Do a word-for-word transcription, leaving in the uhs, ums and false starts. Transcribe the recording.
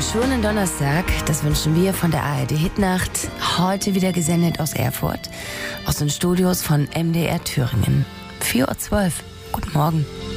Schönen Donnerstag, das wünschen wir von der A R D Hitnacht. Heute wieder gesendet aus Erfurt, aus den Studios von M D R Thüringen. vier Uhr zwölf. Guten Morgen.